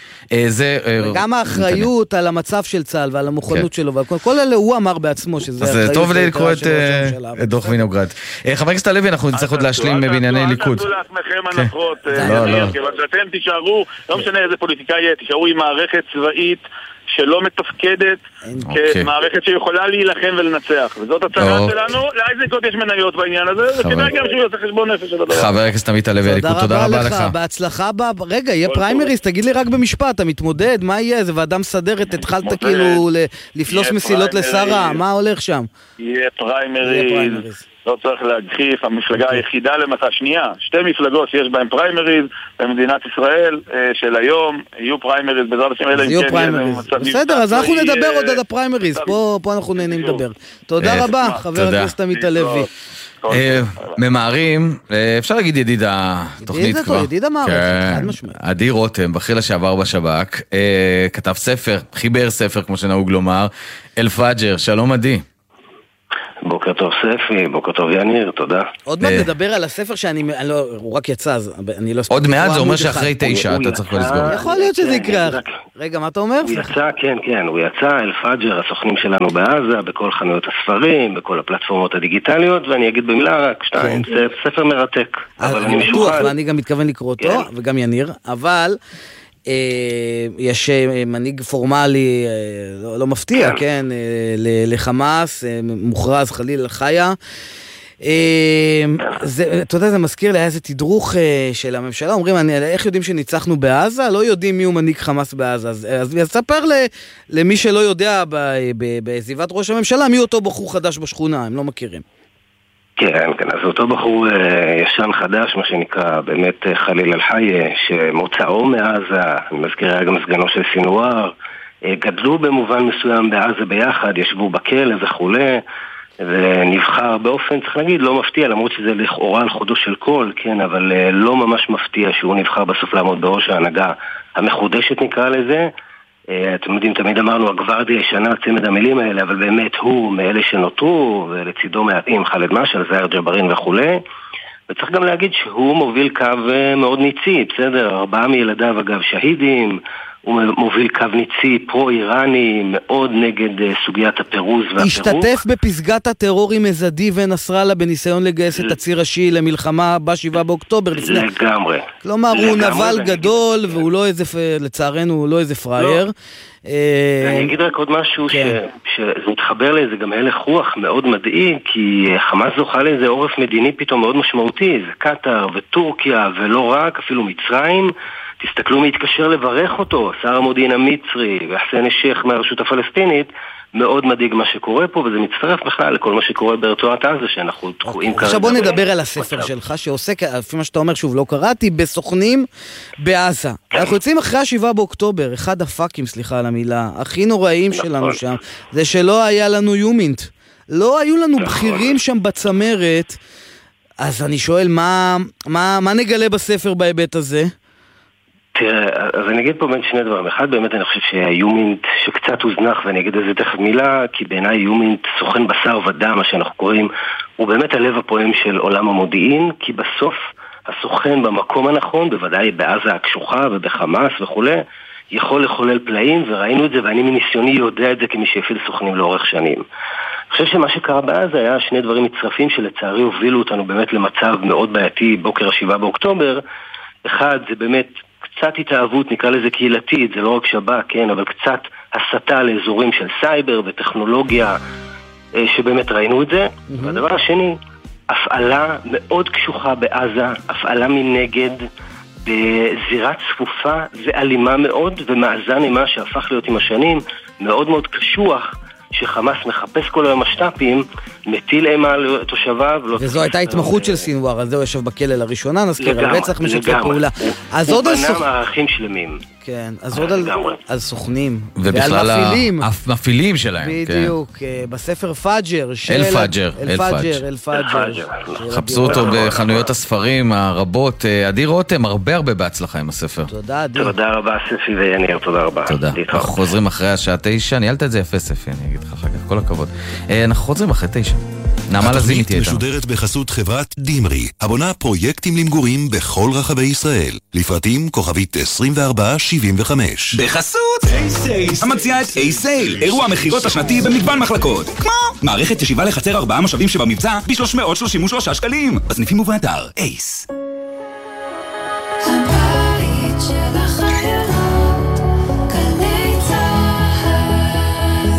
וגם האחריות על המצב של צה"ל ועל המוכנות שלו, וכל אלה הוא אמר בעצמו שזה אחריות. אז טוב לי לקרוא את דוח וינוגרד. חבר הכנסת הלוי, אנחנו נצטרך עוד להשלים בענייני ליכוד. אל תעשו לעצמכם הנחות, אתם תישארו, לא משנה איזה פוליטיקאי יהיה, תישארו עם מערכת צבאית שלא מתפקדת כמערכת שיכולה להילחם ולנצח. וזאת הצעה שלנו, לאיזנקוט יש מניות בעניין הזה, וכדאי גם שהוא יעשה חשבון נפש של הדבר. חבר הכנסת עמית הלוי, הליכוד, תודה רבה לך. בהצלחה, רגע, יהיה פריימריז, תגיד לי רק במשפט, אתה מתמודד, מה יהיה? זה ועדה מסדרת, התחלת כאילו לפלוס מסילות לשרה, מה הולך שם? יהיה פריימריז. לא צריך להגחיך, המפלגה היחידה למעשה שנייה, שתי מפלגות שיש בהן פריימריז במדינת ישראל של היום, יהיו פריימריז בעזרת השם אלה יהיו פריימריז. בסדר, אז אנחנו נדבר עוד עד הפריימריז, פה אנחנו נהנים לדבר. תודה רבה, חבר הכנסת עמית הלוי. ממהרים, אפשר להגיד ידיד התוכנית כבר. ידיד המערכת, חד משמעית. עדי רותם, בכיר לשעבר בשב"כ, כתב ספר, חיבר ספר כמו שנהוג לומר, אל-פג'ר, שלום עדי. בוקר טוב ספי, בוקר טוב יניר, תודה. עוד מעט נדבר על הספר שאני, הוא רק יצא, אז אני לא... עוד מעט זה אומר שאחרי תשע אתה צריך לסגור. יכול להיות שזה יקרה. רגע, מה אתה אומר? הוא יצא, כן, כן, הוא יצא, אל-פג'ר, הסוכנים שלנו בעזה, בכל חנויות הספרים, בכל הפלטפורמות הדיגיטליות, ואני אגיד במילה רק שתיים, זה ספר מרתק. אבל אני משוחד. ואני גם מתכוון לקרוא אותו, וגם יניר, אבל... יש מנהיג פורמלי לא, לא מפתיע, כן, לחמאס, מוכרז חליל חיה. זה, אתה יודע, זה מזכיר לי, היה איזה תדרוך של הממשלה, אומרים, אני, איך יודעים שניצחנו בעזה? לא יודעים מי הוא מנהיג חמאס בעזה. אז, אז אספר למי שלא יודע בעזיבת ראש הממשלה, מי אותו בחור חדש בשכונה, הם לא מכירים. כן, כן, אז אותו בחור ישן חדש, מה שנקרא, באמת חליל אל-חיה, שמוצאו מעזה, אני מזכיר היה גם סגנו של סינואר, גדלו במובן מסוים בעזה ביחד, ישבו בכלא וכולי, ונבחר באופן, צריך להגיד, לא מפתיע, למרות שזה לכאורה על חודו של קול, כן, אבל לא ממש מפתיע שהוא נבחר בסוף לעמוד בראש ההנהגה המחודשת נקרא לזה. אתם יודעים, תמיד אמרנו, הגוורדיה ישנה צמד המילים האלה, אבל באמת הוא מאלה שנותרו, ולצידו מעטים חאלד משעל, זהר ג'בארין וכולי. וצריך גם להגיד שהוא מוביל קו מאוד ניצי, בסדר? ארבעה מילדיו אגב שהידים, הוא מוביל קו ניצי פרו-איראני, מאוד נגד סוגיית הפירוז והפירוק. השתתף בפסגת הטרור עם עזדי ונסראללה בניסיון לגייס את הציר השיעי למלחמה בשבעה באוקטובר. לגמרי. כלומר, הוא נבל גדול, והוא לא איזה, לצערנו, הוא לא איזה פראייר. אני אגיד רק עוד משהו שזה מתחבר לאיזה גם הלך רוח מאוד מדאיג, כי חמאס זוכה לאיזה עורף מדיני פתאום מאוד משמעותי, זה קטר וטורקיה ולא רק, אפילו מצרים. תסתכלו מי התקשר לברך אותו, שר המודיעין המצרי וחסן א-שייח מהרשות הפלסטינית, מאוד מדאיג מה שקורה פה, וזה מצטרף בכלל לכל מה שקורה ברצועת עזה, שאנחנו תקועים כרגע. עכשיו בוא נדבר על הספר שלך, שעוסק, לפי מה שאתה אומר, שוב, לא קראתי, בסוכנים בעזה. אנחנו יוצאים אחרי השבעה באוקטובר, אחד הפאקים, סליחה על המילה, הכי נוראים שלנו שם, זה שלא היה לנו יומינט. לא היו לנו בכירים שם בצמרת, אז אני שואל, מה, מה, מה נגלה בספר בהיבט הזה? תראה, אז אני אגיד פה בין שני דברים. אחד, באמת אני חושב שהיומינט שקצת הוזנח, ואני אגיד על זה תכף מילה, כי בעיניי יומינט סוכן בשר ודם, מה שאנחנו קוראים, הוא באמת הלב הפועם של עולם המודיעין, כי בסוף הסוכן במקום הנכון, בוודאי בעזה הקשוחה ובחמאס וכולי, יכול לחולל פלאים, וראינו את זה, ואני מניסיוני יודע את זה כמי שהפעיל סוכנים לאורך שנים. אני חושב שמה שקרה בעזה היה שני דברים מצטרפים שלצערי הובילו אותנו באמת למצב מאוד בעייתי בוקר השבעה באוקטובר. אחד, זה באמת קצת התאהבות, נקרא לזה קהילתית, זה לא רק שב"כ, כן, אבל קצת הסתה לאזורים של סייבר וטכנולוגיה, שבאמת ראינו את זה. Mm-hmm. והדבר השני, הפעלה מאוד קשוחה בעזה, הפעלה מנגד, בזירה צפופה ואלימה מאוד, ומאזן עם מה שהפך להיות עם השנים, מאוד מאוד קשוח, שחמאס מחפש כל היום משת"פים, מטיל אימה על תושביו. וזו הייתה התמחות של סינואר, אז זה הוא יושב בכלא לראשונה, נזכיר, על רצח משתפי פעולה. הוא בנה מערכים שלמים. כן, אז עוד על סוכנים. ובכלל המפעילים שלהם. בדיוק, בספר פאג'ר. אל-פאג'ר. אל-פאג'ר, אל-פאג'ר. חפשו אותו בחנויות הספרים הרבות. עדי רותם, הרבה הרבה בהצלחה עם הספר. תודה, עדי. תודה רבה, ספי ויניר, תודה רבה. תודה. אנחנו חוזרים אחרי השעה תשע, ניהלת את זה יפה, ספי, אני אגיד לך אחר כך, כל הכבוד. אנחנו חוזרים אחרי תשע. נעמה לזין איתי איתנו. התוכנית משודרת בחסות חברת דימרי, הבונה פרויקטים למגורים בכל רחבי ישראל. לפרטים כוכבית עשרים וארבע שבעים וחמש. בחסות אייסייל, המציעה את אייסייל, אירוע המחירות השנתי במגוון מחלקות. כמו מערכת ישיבה לחצר ארבעה מושבים שבמבצע ב-שלוש מאות שלושים ושלושה שקלים. בסניפים ובאתר אייס. הבית של החיילות, גלי צהל.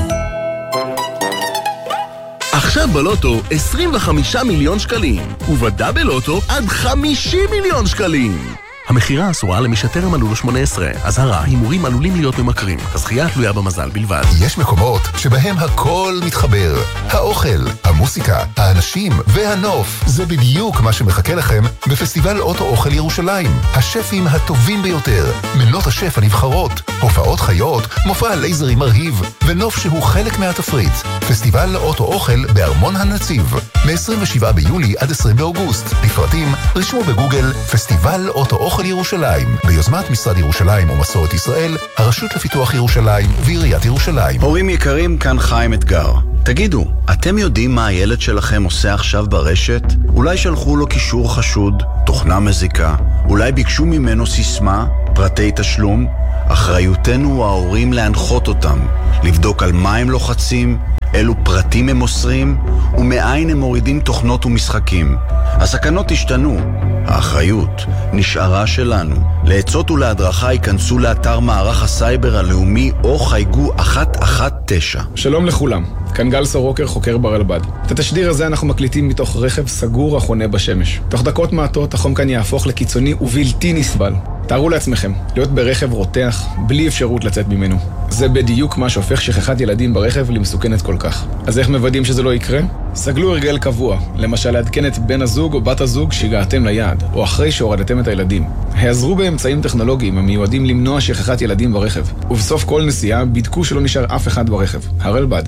עכשיו בלוטו עשרים וחמישה מיליון שקלים, ובדאבל לוטו עד חמישים מיליון שקלים. המחירה אסורה למי שטרם מלאו לו שמונה עשרה. אזהרה, הימורים עלולים להיות ממכרים. הזכייה תלויה במזל בלבד. יש מקומות שבהם הכל מתחבר. האוכל, המוסיקה, האנשים והנוף. זה בדיוק מה שמחכה לכם בפסטיבל אוטו אוכל ירושלים. השפים הטובים ביותר, מנות השף הנבחרות, הופעות חיות, מופע לייזרים מרהיב, ונוף שהוא חלק מהתפריט. פסטיבל אוטו אוכל בארמון הנציב, מ-עשרים ושבעה ביולי עד עשרים באוגוסט. לפרטים, רשמו בגוגל פסטיבל אוטו אוכל ירושלים, ביוזמת משרד ירושלים ומסורת ישראל, הרשות לפיתוח ירושלים ועיריית ירושלים. הורים יקרים, כאן חיים אתגר. תגידו, אתם יודעים מה הילד שלכם עושה עכשיו ברשת? אולי שלחו לו קישור חשוד, תוכנה מזיקה, אולי ביקשו ממנו סיסמה, פרטי תשלום? אחריותנו ההורים להנחות אותם, לבדוק על מה הם לוחצים, אילו פרטים הם מוסרים, ומאין הם מורידים תוכנות ומשחקים. הסכנות השתנו, האחריות נשארה שלנו. לעצות ולהדרכה ייכנסו לאתר מערך הסייבר הלאומי או חייגו אחת אחת תשע. שלום לכולם, כאן גל סורוקר, חוקר ברלב"ד. את התשדיר הזה אנחנו מקליטים מתוך רכב סגור החונה בשמש. תוך דקות מעטות החום כאן יהפוך לקיצוני ובלתי נסבל. תארו לעצמכם, להיות ברכב רותח, בלי אפשרות לצאת ממנו. זה בדיוק מה שהופך שכחת ילדים ברכב למסוכנת כל כך. אז איך מוודאים שזה לא יקרה? סגלו הרגל קבוע, למשל לעדכן את בן הזוג או בת הזוג שהגעתם ליעד, או אחרי שהורדתם את הילדים. העזרו באמצעים טכנולוגיים המיועדים למנוע שכחת ילדים ברכב, ובסוף כל נסיעה בדקו שלא נשאר אף אחד ברכב. הרלב"ד.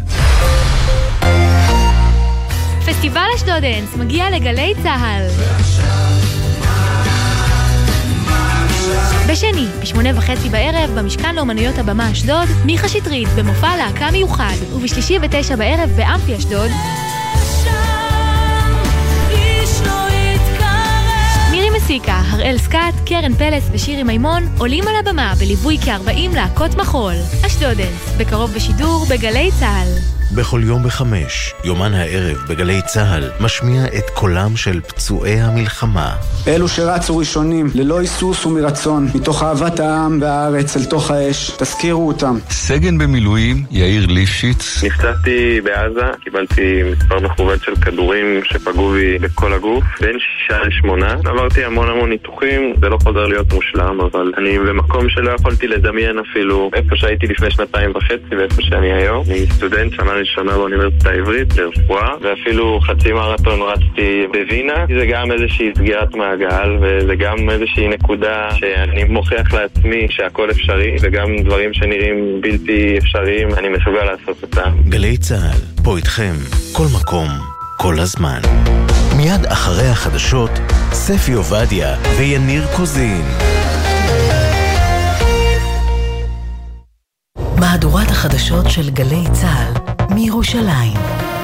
פסטיבל אשדודנס מגיע לגלי צהל. בשני, בשמונה וחצי בערב, במשכן לאומנויות הבמה אשדוד, מיכה שטרית במופע להקה מיוחד, ובשלישי ותשע בערב באמפי אשדוד, מירי מסיקה, הראל סקאט, קרן פלס ושירי מימון עולים על הבמה בליווי כ-ארבעים להקות מחול. אשדודנס, בקרוב בשידור בגלי צהל. בכל יום בחמש, יומן הערב בגלי צהל, משמיע את קולם של פצועי המלחמה. אלו שרצו ראשונים, ללא היסוס ומרצון, מתוך אהבת העם והארץ אל תוך האש, תזכירו אותם. סגן במילואים, יאיר ליפשיץ. נפצעתי בעזה, קיבלתי מספר מכוון של כדורים שפגעו בי בכל הגוף, בין שישה לשמונה. עברתי המון המון ניתוחים, זה לא חוזר להיות מושלם, אבל אני במקום שלא יכולתי לדמיין אפילו איפה שהייתי לפני שנתיים וחצי ואיפה שאני היום. אני סטודנט שנה ראשונה באוניברסיטה העברית לרפואה, ואפילו חצי מרתון רצתי בווינה. זה גם איזושהי סגירת מעגל, וזה גם איזושהי נקודה שאני מוכיח לעצמי שהכל אפשרי, וגם דברים שנראים בלתי אפשריים, אני מסוגל לעשות אותם. גלי צהל, פה איתכם, כל מקום, כל הזמן. מיד אחרי החדשות, ספי עובדיה ויניר קוזין. מהדורת החדשות של גלי צהל מירושלים.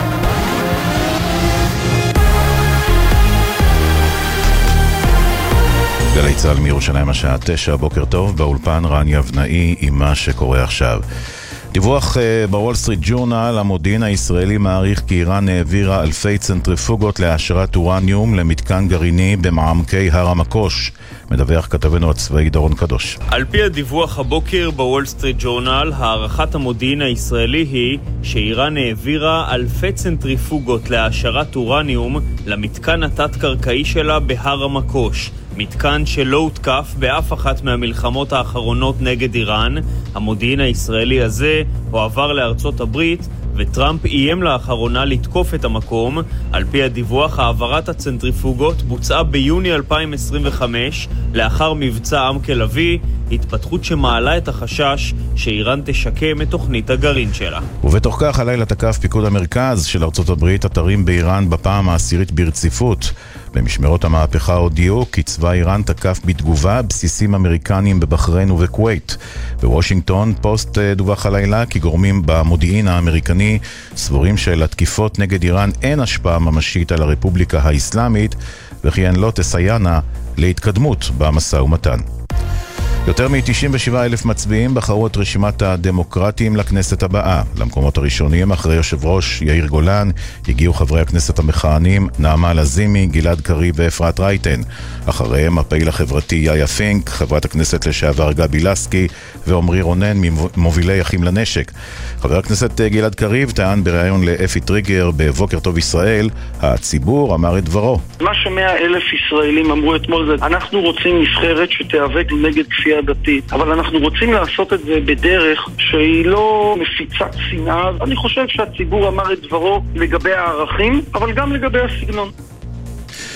גלי צהל מירושלים השעה תשע, בוקר טוב, באולפן רן יבנאי עם מה שקורה עכשיו. דיווח בוול סטריט ג'ורנל, המודיעין הישראלי מעריך כי איראן העבירה אלפי צנטריפוגות להעשרת אורניום למתקן גרעיני במעמקי הר המקוש. מדווח כתבנו הצבאי דורון קדוש. על פי הדיווח הבוקר בוול סטריט ג'ורנל, הערכת המודיעין הישראלי היא שאיראן העבירה אלפי צנטריפוגות להעשרת אורניום למתקן התת-קרקעי שלה בהר המקוש. מתקן שלא הותקף באף אחת מהמלחמות האחרונות נגד איראן. המודיעין הישראלי הזה הועבר לארצות הברית, וטראמפ איים לאחרונה לתקוף את המקום. על פי הדיווח, העברת הצנטריפוגות בוצעה ביוני אלפיים עשרים וחמש, לאחר מבצע עמק לביא, התפתחות שמעלה את החשש שאיראן תשקם את תוכנית הגרעין שלה. ובתוך כך, הלילה תקף פיקוד המרכז של ארצות הברית אתרים באיראן בפעם העשירית ברציפות. במשמרות המהפכה הודיעו כי צבא איראן תקף בתגובה בסיסים אמריקניים בבחריין ובכווית. בוושינגטון פוסט דווח הלילה כי גורמים במודיעין האמריקני סבורים שלתקיפות נגד איראן אין השפעה ממשית על הרפובליקה האסלאמית, וכי הן לא תסייענה להתקדמות במשא ומתן. יותר מ-תשעים ושבעה אלף מצביעים בחרו את רשימת הדמוקרטים לכנסת הבאה. למקומות הראשונים, אחרי יושב ראש יאיר גולן, הגיעו חברי הכנסת המכהנים נעמה לזימי, גלעד קריב ואפרת רייטן. אחריהם הפעיל החברתי יאיה פינק, חברת הכנסת לשעבר גבי לסקי ועומרי רונן ממובילי אחים לנשק. חבר הכנסת גלעד קריב טען בריאיון לאפי טריגר בבוקר טוב ישראל, הציבור אמר את דברו. מה שמאה אלף ישראלים אמרו אתמול זה, אנחנו רוצים נבחרת שתיאבק נגד כפייה דתית, אבל אנחנו רוצים לעשות את זה בדרך שהיא לא מפיצת שנאה. אני חושב שהציבור אמר את דברו לגבי הערכים, אבל גם לגבי הסגנון.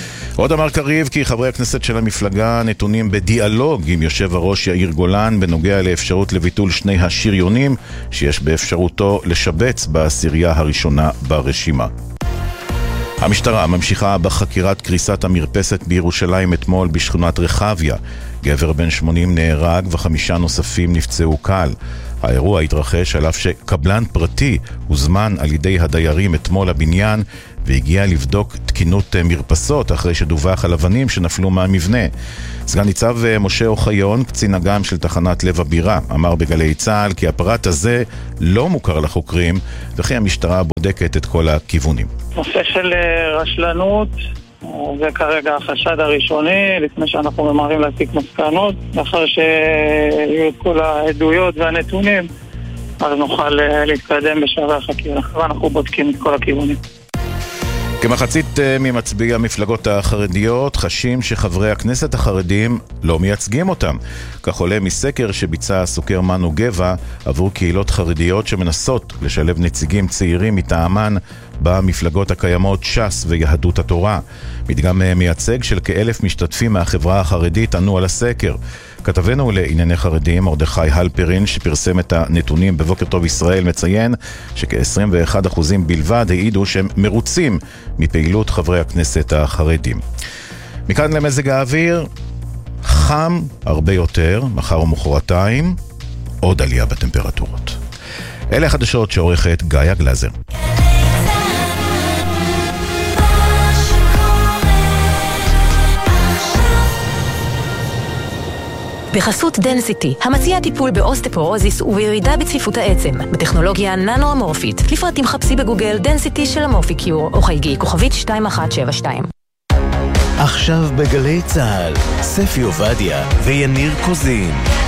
עוד אמר קריב כי חברי הכנסת של המפלגה נתונים בדיאלוג עם יושב הראש יאיר גולן בנוגע לאפשרות לביטול שני השריונים שיש באפשרותו לשבץ בעשירייה הראשונה ברשימה. המשטרה ממשיכה בחקירת קריסת המרפסת בירושלים אתמול בשכונת רחביה. גבר בן שמונים נהרג וחמישה נוספים נפצעו קל. האירוע התרחש על אף שקבלן פרטי הוזמן על ידי הדיירים אתמול לבניין והגיע לבדוק תקינות מרפסות אחרי שדווח על אבנים שנפלו מהמבנה. סגן ניצב משה אוחיון, קצין אג"ם של תחנת לב הבירה, אמר בגלי צה"ל כי הפרט הזה לא מוכר לחוקרים וכי המשטרה בודקת את כל הכיוונים. נושא של רשלנות זה כרגע החשד הראשוני, לפני שאנחנו ממהרים להסיק מסקנות. לאחר שיהיו את כל העדויות והנתונים, אז נוכל להתקדם בשלבי החקירה. ואנחנו בודקים את כל הכיוונים. כמחצית ממצביעי המפלגות החרדיות חשים שחברי הכנסת החרדים לא מייצגים אותם. כך עולה מסקר שביצע הסוקר מנו גבע עבור קהילות חרדיות שמנסות לשלב נציגים צעירים מטעמן במפלגות הקיימות ש"ס ויהדות התורה. מדגם מייצג של כאלף משתתפים מהחברה החרדית ענו על הסקר. כתבנו לענייני חרדים מרדכי הלפרין שפרסם את הנתונים בבוקר טוב ישראל מציין שכ-עשרים ואחד אחוז בלבד העידו שהם מרוצים מפעילות חברי הכנסת החרדים. מכאן למזג האוויר, חם הרבה יותר, מחר ומחרתיים עוד עלייה בטמפרטורות. אלה החדשות שעורכת גאיה גלזר. בחסות דנסיטי, המציע טיפול באוסטפורוזיס ובירידה בצפיפות העצם, בטכנולוגיה ננו-אמורפית. לפרטים חפשי בגוגל דנסיטי של אמורפיקיור, או חייגי כוכבית שתיים אחת שבע שתיים. עכשיו בגלי צהל, ספי עובדיה ויניר קוזין.